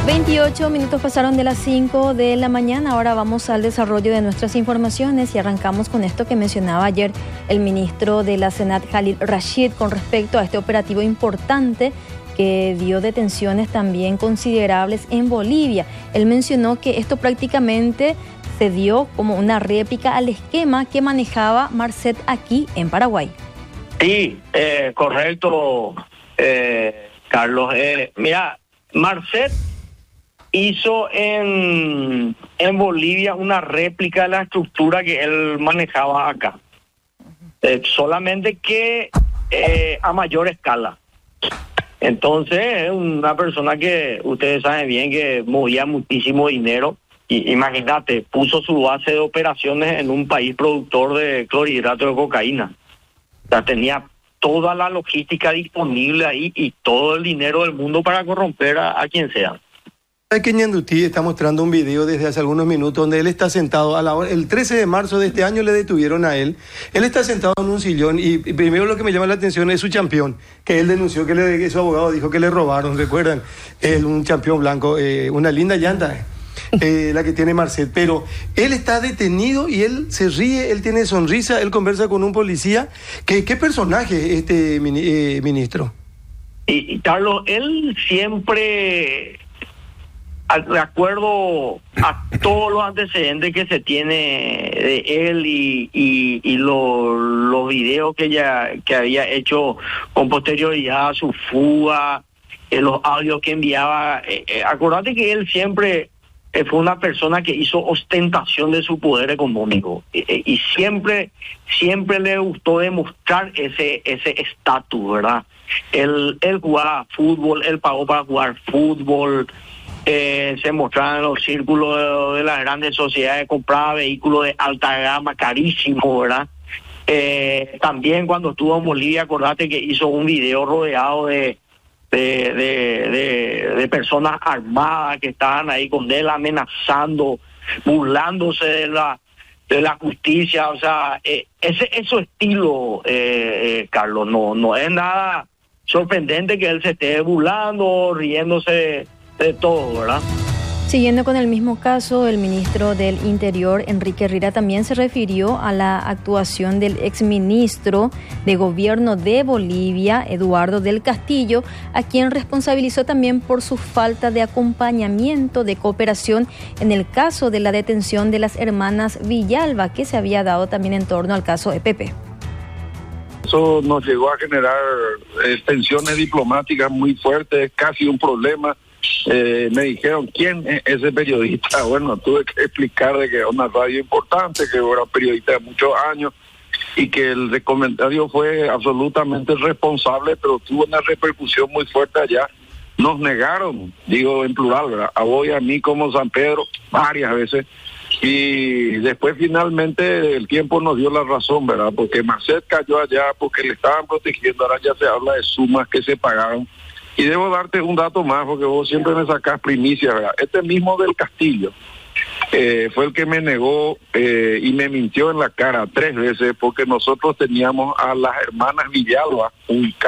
28 minutos pasaron de las 5 de la mañana. Ahora vamos al desarrollo de nuestras informaciones y arrancamos con esto que mencionaba ayer el ministro de la Senat, Khalid Rashid, con respecto a este operativo importante que dio detenciones también considerables en Bolivia. Él mencionó que esto prácticamente se dio como una réplica al esquema que manejaba Marcet aquí en Paraguay. Sí, correcto, Carlos. Mira, Marcet hizo en Bolivia una réplica de la estructura que él manejaba acá. Solamente que a mayor escala. Entonces, es una persona que ustedes saben bien que movía muchísimo dinero. Y imagínate, puso su base de operaciones en un país productor de clorhidrato de cocaína. O sea, tenía toda la logística disponible ahí y todo el dinero del mundo para corromper a quien sea. Que Ñandutí está mostrando un video desde hace algunos minutos donde él está sentado el 13 de marzo de este año le detuvieron a él. Él está sentado en un sillón y primero lo que me llama la atención es su campeón, que él denunció que su abogado dijo que le robaron, ¿recuerdan? Un campeón blanco, una linda llanta, la que tiene Marcet, pero él está detenido y él se ríe, él tiene sonrisa, él conversa con un policía. ¿Qué personaje este ministro? Y Carlos, él siempre, de acuerdo a todos los antecedentes que se tiene de él y los videos que había hecho con posterioridad a su fuga, los audios que enviaba, acordate que él siempre fue una persona que hizo ostentación de su poder económico y siempre le gustó demostrar ese estatus, ¿verdad? Él jugaba fútbol, él pagó para jugar fútbol. Se mostraba en los círculos de las grandes sociedades, compraba vehículos de alta gama, carísimos, ¿verdad? También cuando estuvo en Bolivia, acordate que hizo un video rodeado de personas armadas que estaban ahí con él amenazando, burlándose de la justicia. O sea, ese estilo, Carlos, no es nada sorprendente que él se esté burlando, riéndose de todo, ¿verdad? Siguiendo con el mismo caso, el ministro del Interior, Enrique Riera, también se refirió a la actuación del exministro de Gobierno de Bolivia, Eduardo del Castillo, a quien responsabilizó también por su falta de acompañamiento, de cooperación en el caso de la detención de las hermanas Villalba, que se había dado también en torno al caso EPP. Eso nos llegó a generar tensiones diplomáticas muy fuertes, casi un problema. Me dijeron, ¿quién es ese periodista? Bueno, tuve que explicar de que era una radio importante, que era periodista de muchos años y que el comentario fue absolutamente responsable, pero tuvo una repercusión muy fuerte allá. Nos negaron, digo en plural, ¿verdad? A vos y a mí como San Pedro, varias veces. Y después finalmente el tiempo nos dio la razón, ¿verdad? Porque Marcet cayó allá porque le estaban protegiendo, ahora ya se habla de sumas que se pagaron. Y debo darte un dato más, porque vos siempre me sacás primicia, ¿verdad? Este mismo del Castillo fue el que me negó y me mintió en la cara 3 veces, porque nosotros teníamos a las hermanas Villalba, un